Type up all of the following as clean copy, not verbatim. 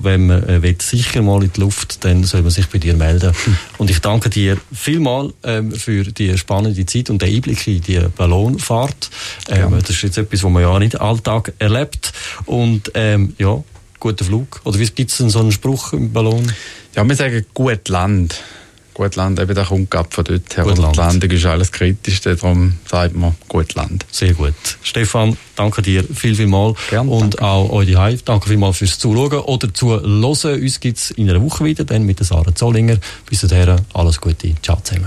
wenn man sicher mal in die Luft, dann soll man sich bei dir melden. Und ich danke dir vielmal für die spannende Zeit und den Einblick in die Ballonfahrt. Das ist jetzt etwas, was man ja nicht im Alltag erlebt. Und guter Flug. Oder wie gibt es denn so einen Spruch im Ballon? Ja, wir sagen gut Land. Gut Land, eben der kommt gerade von dort her. Gut Land. Die Landung ist alles Kritischste, darum sagt man gut Land. Sehr gut. Stefan, danke dir viel. Gerne, und danke. auch euch daheim. Danke vielmals fürs Zuschauen oder Zuhören. Uns gibt es in einer Woche wieder, dann mit der Sarah Zollinger. Bis dahin, alles Gute. Ciao zusammen.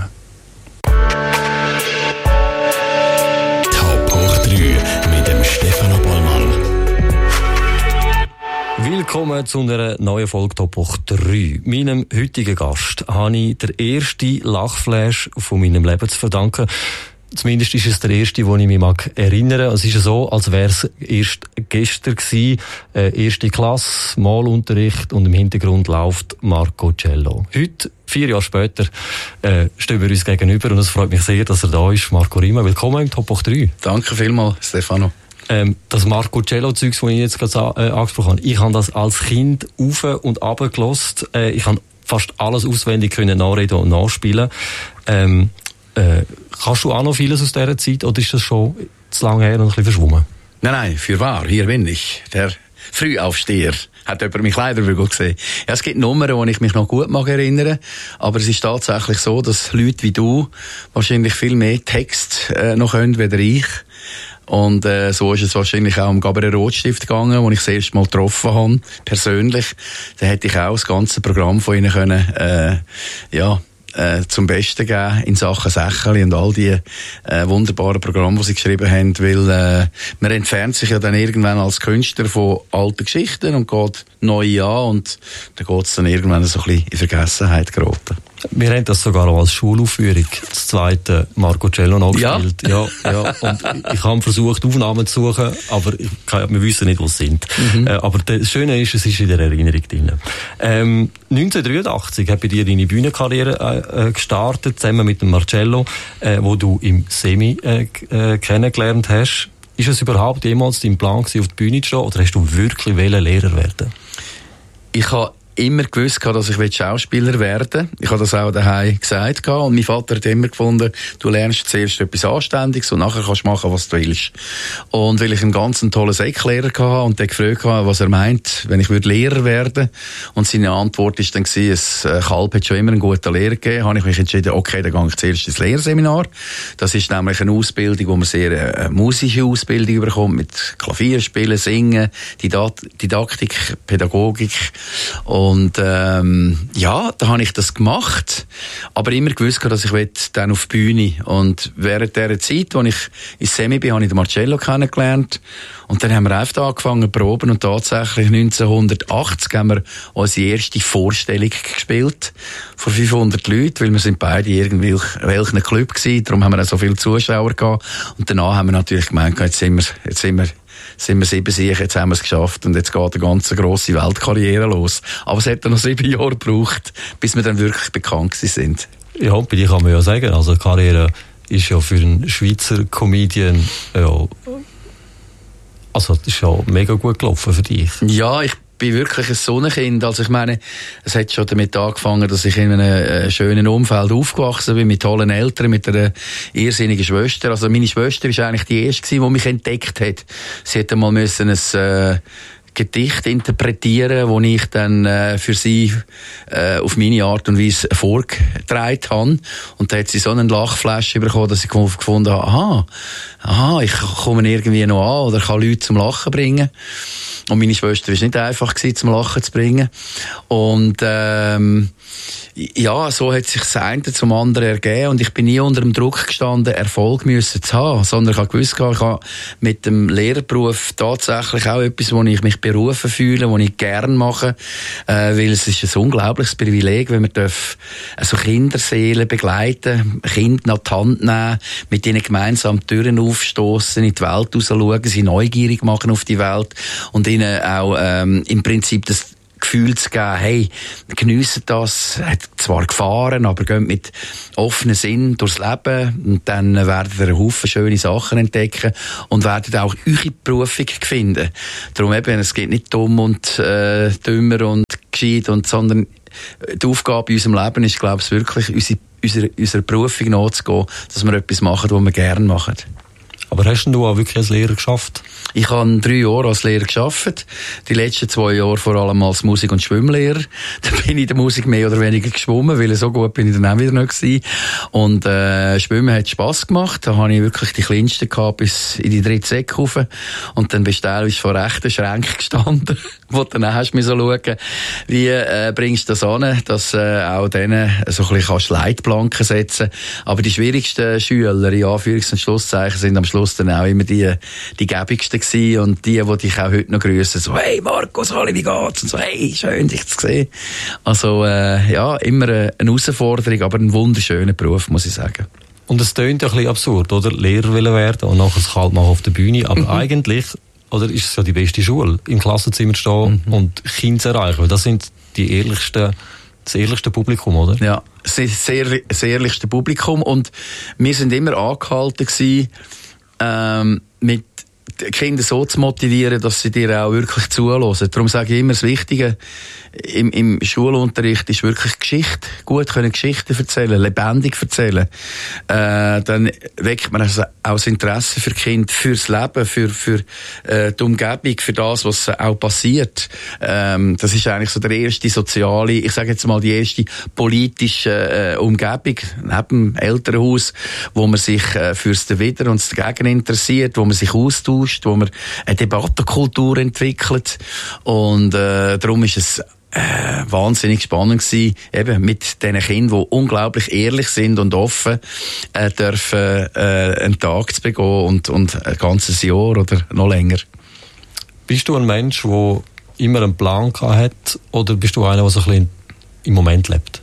Top hoch 3 mit dem Stefano Bollmann. Willkommen zu einer neuen Folge Top hoch 3. Meinem heutigen Gast habe ich den ersten Lachflash von meinem Leben zu verdanken. Zumindest ist es der erste, den ich mich erinnern mag. Es ist ja so, als wäre es erst gestern gewesen. Erste Klasse, Malunterricht und im Hintergrund läuft Marco Cello. Heute, 4 Jahre später, stehen wir uns gegenüber und es freut mich sehr, dass er da ist. Marco Riemann, willkommen im Top hoch 3. Danke vielmals, Stefano. Das Marco Cello-Zeugs, das ich jetzt gerade angesprochen habe, ich habe das als Kind auf- und runter gehört. Ich habe fast alles auswendig können nachreden und nachspielen. Kannst du auch noch vieles aus dieser Zeit oder ist das schon zu lange her und ein bisschen verschwommen? Nein, für wahr, hier bin ich, der Frühaufsteher. Hat jemand meinen Kleiderbügel gesehen? Ja, es gibt Nummern, die ich mich noch gut mag erinnern, aber es ist tatsächlich so, dass Leute wie du wahrscheinlich viel mehr Text noch können, wie ich. Und so ist es wahrscheinlich auch um Gabriel Rotstift gegangen, wo ich das erste Mal getroffen habe, persönlich. Da hätte ich auch das ganze Programm von ihnen können, zum Besten geben in Sachen Sächeli und all die wunderbaren Programme, die sie geschrieben haben, weil man entfernt sich ja dann irgendwann als Künstler von alten Geschichten und geht neu an und dann geht es dann irgendwann so ein bisschen in Vergessenheit geraten. Wir haben das sogar auch als Schulaufführung, das zweite Marco Cello noch gespielt. Ja. Und ich habe versucht, Aufnahmen zu suchen, aber wir wissen nicht, wo sie sind. Aber das Schöne ist, es ist in der Erinnerung drin. 1983 hat bei dir deine Bühnenkarriere gestartet, zusammen mit dem Marcello, wo du im Semi kennengelernt hast. Ist es überhaupt jemals dein Plan gewesen, auf die Bühne zu stehen, oder hast du wirklich Lehrer werden? Ich habe immer gewusst, dass ich Schauspieler werden will. Ich habe das auch daheim gesagt. Und mein Vater hat immer gefunden, du lernst zuerst etwas Anständiges und nachher kannst du machen, was du willst. Und weil ich einen ganz tollen Säcklehrer hatte und der gefragt habe, was er meint, wenn ich Lehrer werden. Und seine Antwort war dann, ein Kalb hat schon immer einen guten Lehrer gegeben, habe ich mich entschieden, okay, dann gehe ich zuerst ins Lehrseminar. Das ist nämlich eine Ausbildung, wo man sehr musische Ausbildung bekommt, mit Klavierspielen, Singen, Didaktik, Pädagogik. Und da habe ich das gemacht, aber immer gewusst, dass ich dann auf die Bühne. Und während dieser Zeit, als ich ins Semi bin, habe ich den Marcello kennengelernt. Und dann haben wir einfach angefangen zu proben und tatsächlich 1980 haben wir unsere erste Vorstellung gespielt. Vor 500 Leuten, weil wir sind beide irgendwelchen Club gewesen, darum haben wir auch so viele Zuschauer gehabt. Und danach haben wir natürlich gemeint, jetzt sind wir 7 Siege, jetzt haben wir es geschafft und jetzt geht eine ganz grosse Weltkarriere los. Aber es hat dann noch 7 Jahre gebraucht, bis wir dann wirklich bekannt sind. Ja, bei dir kann man ja sagen, also die Karriere ist ja für einen Schweizer Comedian das ist ja mega gut gelaufen für dich. Ja, ich bin wirklich ein Sonnenkind. Also ich meine, es hat schon damit angefangen, dass ich in einem schönen Umfeld aufgewachsen bin, mit tollen Eltern, mit einer irrsinnigen Schwester. Also meine Schwester war eigentlich die erste, die mich entdeckt hat. Sie hätte mal ein Gedicht interpretieren, das ich dann für sie auf meine Art und Weise vorgetragen habe. Und da hat sie so einen Lachflash bekommen, dass ich gefunden habe, aha, ich komme irgendwie noch an oder kann Leute zum Lachen bringen. Und meine Schwester war nicht einfach zum Lachen zu bringen. Und so hat sich das eine zum anderen ergeben und ich bin nie unter dem Druck gestanden, Erfolg müssen zu haben, sondern ich habe gewusst, ich habe mit dem Lehrerberuf tatsächlich auch etwas, wo ich mich berufen fühle, wo ich gerne mache, weil es ist ein unglaubliches Privileg, wenn man so Kinderseelen begleiten, Kinder nach die Hand nehmen, mit ihnen gemeinsam Türen aufstoßen, in die Welt rausschauen, sie neugierig machen auf die Welt und ihnen auch im Prinzip das Gefühl zu geben, hey, geniessen das, hat zwar Gefahren, aber geht mit offenem Sinn durchs Leben und dann werdet ihr einen Haufen schöne Sachen entdecken und werdet auch eure Berufung finden. Darum eben, es geht nicht dumm und dümmer und geschieht, sondern die Aufgabe in unserem Leben ist, glaube ich, wirklich unserer Berufung nachzugehen, dass wir etwas machen, was wir gerne machen. Aber hast du auch wirklich als Lehrer geschafft? Ich habe 3 Jahre als Lehrer gearbeitet. Die letzten 2 Jahre vor allem als Musik- und Schwimmlehrer. Da bin ich in der Musik mehr oder weniger geschwommen, weil so gut bin ich dann auch wieder nicht gewesen. Und Schwimmen hat Spass gemacht. Da habe ich wirklich die Kleinsten gehabt bis in die 3. Säcke rauf. Und dann bist du teilweise vor rechten Schränken gestanden, wo du dann hast du schauen, wie bringst du das an, dass auch denen so ein bisschen Leitplanken setzen kannst. Aber die schwierigsten Schüler, in Anführungs- und Schlusszeichen, sind am Schluss dann auch immer die gäbigsten gewesen und die dich auch heute noch grüssen, so, hey Markus, wie geht's? Und so, hey, schön dich zu sehen. Also, ja, immer eine Herausforderung, aber ein wunderschöner Beruf, muss ich sagen. Und es tönt ja ein bisschen absurd, oder? Lehrer wollen werden und nachher es kalt machen auf der Bühne, aber eigentlich, oder ist es ja die beste Schule, im Klassenzimmer stehen und Kinder zu erreichen, weil das sind das ehrlichste Publikum, oder? Ja, das ehrlichste Publikum und wir sind immer angehalten gewesen, mit die Kinder so zu motivieren, dass sie dir auch wirklich zuhören. Darum sage ich immer, das Wichtige im Schulunterricht ist wirklich Geschichte. Gut können Geschichten erzählen, lebendig erzählen. Dann weckt man also auch das Interesse für Kinder, fürs Leben, für die Umgebung, für das, was auch passiert. Das ist eigentlich so der erste soziale, ich sage jetzt mal die erste politische Umgebung neben dem Elternhaus, wo man sich fürs Dawider und das Dagegen interessiert, wo man sich austauscht, wo man eine Debattenkultur entwickelt. Und darum ist es wahnsinnig spannend gewesen, eben mit diesen Kindern, die unglaublich ehrlich sind und offen, dürfen einen Tag zu begehen und ein ganzes Jahr oder noch länger. Bist du ein Mensch, der immer einen Plan hat, oder bist du einer, der so ein bisschen im Moment lebt?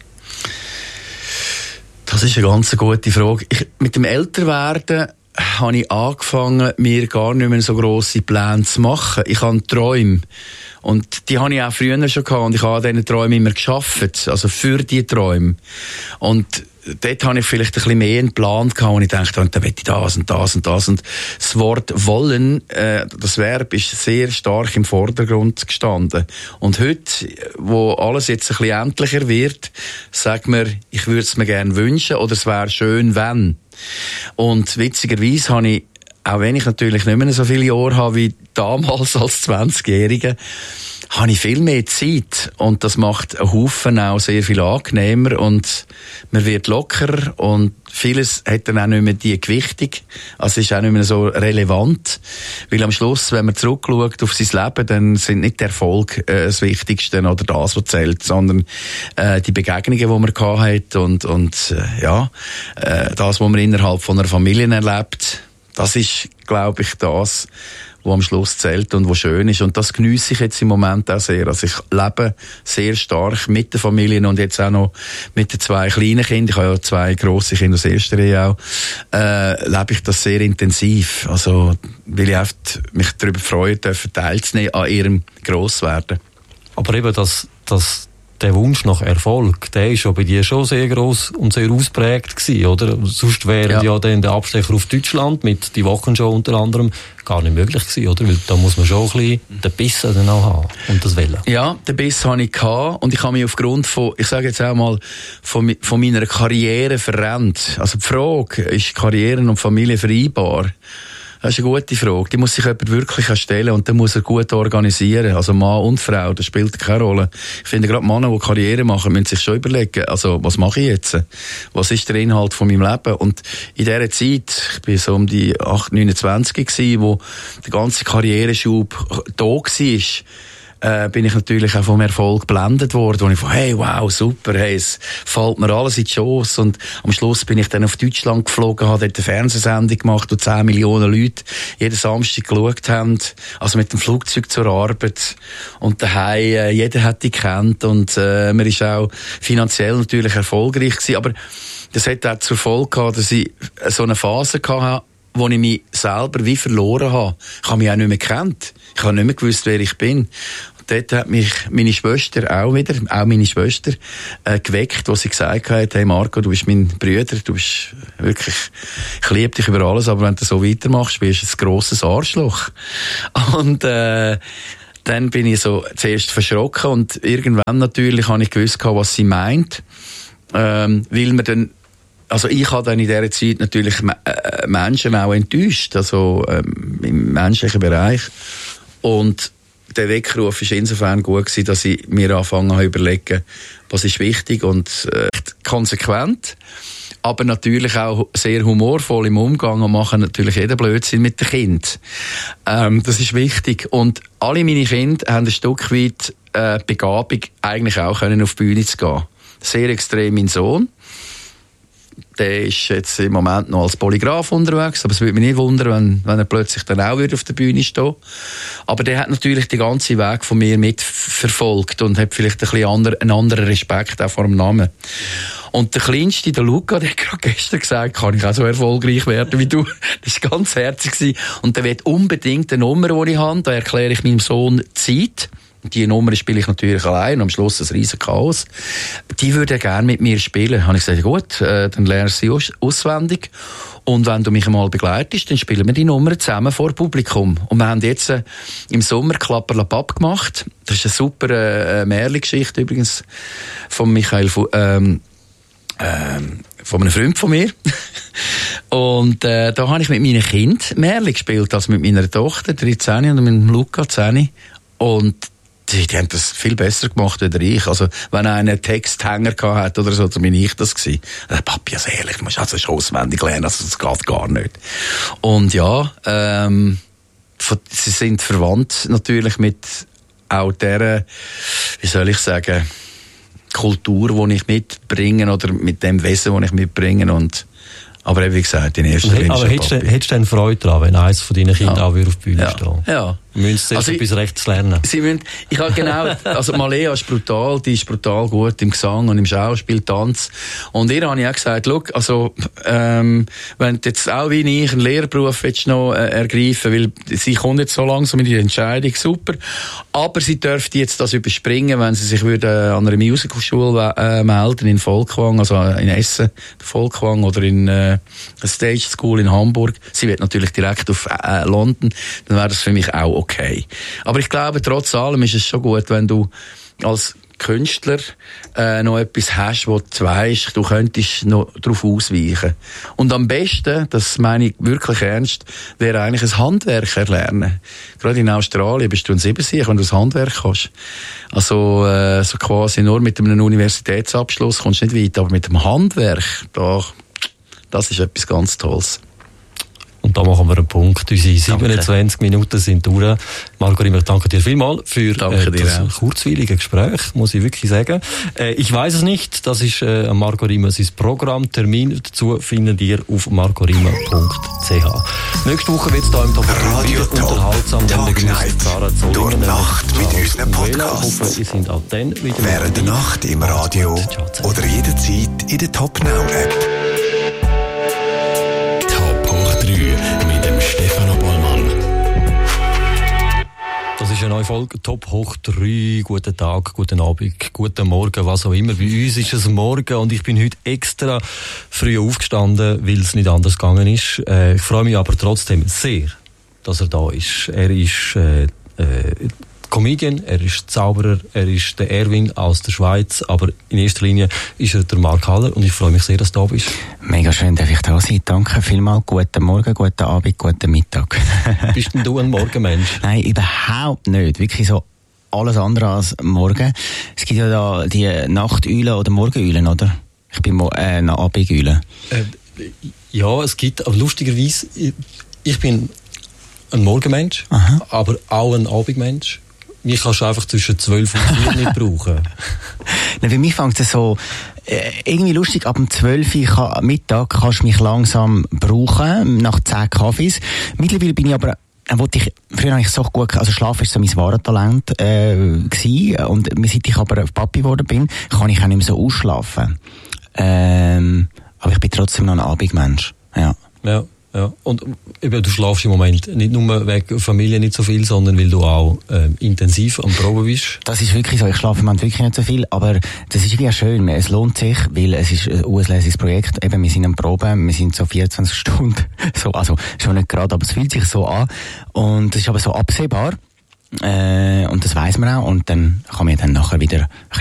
Das ist eine ganz gute Frage. Mit dem Älterwerden habe ich angefangen, mir gar nicht mehr so grosse Pläne zu machen. Ich habe Träume. Und die habe ich auch früher schon gehabt. Und ich habe an diesen Träumen immer gearbeitet. Also für die Träume. Und dort habe ich vielleicht ein bisschen mehr einen Plan gehabt. Und ich dachte, und dann will ich das und das und das. Und das Wort wollen, das Verb ist sehr stark im Vordergrund gestanden. Und heute, wo alles jetzt ein bisschen endlicher wird, sagt man, ich würde es mir gerne wünschen oder es wäre schön, wenn. Und witzigerweise habe ich, auch wenn ich natürlich nicht mehr so viele Jahre habe wie damals als 20-Jähriger, habe ich viel mehr Zeit. Und das macht einen Haufen auch sehr viel angenehmer. Und man wird lockerer und vieles hat dann auch nicht mehr die Gewichtung. Also ist auch nicht mehr so relevant. Weil am Schluss, wenn man zurückschaut auf sein Leben, dann sind nicht der Erfolg das Wichtigste oder das, was zählt, sondern die Begegnungen, die man gehabt hat und das, was man innerhalb von einer Familie erlebt. Das ist, glaube ich, das, was am Schluss zählt und was schön ist. Und das geniesse ich jetzt im Moment auch sehr. Also ich lebe sehr stark mit den Familien und jetzt auch noch mit den 2 kleinen Kindern. Ich habe ja 2 grosse Kinder aus erster Ehe auch. Lebe ich das sehr intensiv. Also, weil ich mich darüber freue, teilzunehmen an ihrem Grosswerden. Aber eben, der Wunsch nach Erfolg, der ist ja bei dir schon sehr gross und sehr ausprägt gewesen, oder? Sonst wäre ja dann der Abstecher auf Deutschland mit die Wochenshow unter anderem gar nicht möglich gewesen, oder? Weil da muss man schon ein bisschen den Biss dann auch haben und das Wollen. Ja, den Biss habe ich gehabt und ich habe mich aufgrund von, ich sage jetzt auch mal, von meiner Karriere verrennt. Also die Frage, ist Karriere und Familie vereinbar? Das ist eine gute Frage. Die muss sich jemand wirklich stellen und dann muss er gut organisieren. Also Mann und Frau, das spielt keine Rolle. Ich finde, gerade Männer, die Karriere machen, müssen sich schon überlegen, also was mache ich jetzt? Was ist der Inhalt von meinem Leben? Und in dieser Zeit, ich bin so um die 29 gewesen, wo der ganze Karriereschub da war, bin ich natürlich auch vom Erfolg geblendet worden, wo ich von, hey, wow, super, hey, es fällt mir alles in die Schoss. Und am Schluss bin ich dann auf Deutschland geflogen, habe dort eine Fernsehsendung gemacht, wo 10 Millionen Leute jeden Samstag geschaut haben, also mit dem Flugzeug zur Arbeit. Und daheim, jeder hat die gekannt und man ist auch finanziell natürlich erfolgreich gewesen. Aber das hat auch zur Folge gehabt, dass ich so eine Phase hatte, wo ich mich selber wie verloren habe. Ich habe mich auch nicht mehr gekannt. Ich habe nicht mehr gewusst, wer ich bin. Dort hat mich meine Schwester geweckt, wo sie gesagt hat, hey Marco, du bist mein Bruder, du bist wirklich, ich liebe dich über alles, aber wenn du so weitermachst, bist du ein grosses Arschloch. Und, dann bin ich so zuerst verschrocken und irgendwann natürlich habe ich gewusst, was sie meint. Weil wir dann, also ich habe dann in dieser Zeit natürlich Menschen auch enttäuscht, also im menschlichen Bereich. Und der Weckruf war insofern gut gewesen, dass ich mir angefangen habe zu überlegen, was ist wichtig und konsequent. Aber natürlich auch sehr humorvoll im Umgang und machen natürlich jeden Blödsinn mit den Kindern. Das ist wichtig. Und alle meine Kinder haben ein Stück weit Begabung, eigentlich auch können auf die Bühne zu gehen. Sehr extrem mein Sohn. Der ist jetzt im Moment noch als Polygraph unterwegs, aber es würde mich nicht wundern, wenn er plötzlich dann auch wieder auf der Bühne stehen. Aber der hat natürlich den ganzen Weg von mir mitverfolgt und hat vielleicht ein bisschen einen anderen Respekt auch vor dem Namen. Und der Kleinste, der Luca, der hat gerade gestern gesagt, kann ich auch so erfolgreich werden wie du. Das war ganz herzig. Und der will unbedingt eine Nummer, die ich habe. Da erkläre ich meinem Sohn die Zeit. Die Nummer spiele ich natürlich allein, am Schluss ein riesen Chaos. Die würde er gerne mit mir spielen. Habe ich gesagt, gut, dann lernst du sie auswendig. Und wenn du mich einmal begleitest, dann spielen wir die Nummer zusammen vor Publikum. Und wir haben jetzt im Sommer Klapperlapapp gemacht. Das ist eine super Märli-Geschichte übrigens von Michael, von einem Freund von mir. Und da habe ich mit meinen Kindern Märli gespielt, also mit meiner Tochter, 13, und mit Luca, 10. Und die haben das viel besser gemacht als ich. Also, wenn einer einen Texthänger hatte oder so, dann bin ich das gewesen. Papi, also ehrlich, du musst also schon auswendig lernen, also das geht gar nicht. Und ja, sie sind verwandt natürlich mit auch dieser, wie soll ich sagen, Kultur, die ich mitbringe oder mit dem Wesen, das ich mitbringe. Aber wie gesagt, in erster Linie. Aber hättest du denn Freude daran, wenn eines von deinen Kindern auch auf die Bühne steht? Ja. Wir müssen zuerst etwas Rechts lernen. Ich habe genau, also Malea ist brutal, die ist brutal gut im Gesang und im Schauspiel, Tanz. Und ihr habe ich auch gesagt, schau, also, wenn du jetzt auch wie ich einen Lehrberuf willst noch ergreifen, weil sie kommt jetzt so langsam in die Entscheidung, super. Aber sie dürfte jetzt das überspringen, wenn sie sich würde an einer Musicalschule melden in Volkwang, also in Essen, Volkwang, oder in eine Stage School in Hamburg. Sie wird natürlich direkt auf London, dann wäre das für mich auch okay. Aber ich glaube, trotz allem ist es schon gut, wenn du als Künstler noch etwas hast, wo du weisst, du könntest noch darauf ausweichen. Und am besten, das meine ich wirklich ernst, wäre eigentlich ein Handwerk erlernen. Gerade in Australien bist du ein Siebensieg, wenn du ein Handwerk hast. Also so quasi nur mit einem Universitätsabschluss kommst du nicht weit, aber mit dem Handwerk, das ist etwas ganz Tolles. Und da machen wir einen Punkt. Unsere 27 Minuten sind durch. Marco Riemer, danke dir vielmals für das kurzweilige Gespräch, muss ich wirklich sagen. Ich weiß es nicht, das ist Marco Riemer sein Programm. Termin dazu findet ihr auf marcoriemer.ch. Nächste Woche wird es hier im Top wieder unterhaltsam, dann begrüßt Sarah Zollingen. Durch die Nacht mit unseren Podcasts. Ich hoffe, ihr seid auch dann wieder während der Nacht im Radio oder jederzeit in der Top Now App. Mit dem Stefano Bollmann. Das ist eine neue Folge Top hoch 3. Guten Tag, guten Abend, guten Morgen, was auch immer. Bei uns ist es morgen und ich bin heute extra früh aufgestanden, weil es nicht anders gegangen ist. Ich freue mich aber trotzdem sehr, dass er da ist. Er ist Comedian, er ist Zauberer, er ist der Erwin aus der Schweiz, aber in erster Linie ist er der Mark Haller und ich freue mich sehr, dass du da bist. Mega schön, dass ich da sein. Danke vielmals. Guten Morgen, guten Abend, guten Mittag. Bist denn du ein Morgenmensch? Nein, überhaupt nicht. Wirklich so alles andere als Morgen. Es gibt ja da die Nachteulen oder Morgeneulen, oder? Ich bin eine Abendeule. Ja, es gibt, aber lustigerweise, ich bin ein Morgenmensch, aber auch ein Abendmensch. Mich kannst du einfach zwischen 12 und 4 nicht brauchen. Nein, für mich fängt es so irgendwie lustig, ab dem 12 Uhr Mittag kannst du mich langsam brauchen, nach 10 Kaffees. Mittlerweile bin ich aber, früher habe ich so gut, also Schlaf ist so mein wahres Talent gewesen, und seit ich aber Papi geworden bin, kann ich auch nicht mehr so ausschlafen. Aber ich bin trotzdem noch ein Abendmensch. Ja. Ja, und du schlafst im Moment nicht nur wegen Familie nicht so viel, sondern weil du auch intensiv am Proben bist. Das ist wirklich so, ich schlafe im Moment wirklich nicht so viel, aber das ist wie schön, es lohnt sich, weil es ist ein auslässiges Projekt, eben wir sind am Proben, wir sind so 24 Stunden, so, also schon nicht gerade, aber es fühlt sich so an und es ist aber so absehbar. Und das weiss man auch. Und dann kann man dann nachher wieder ein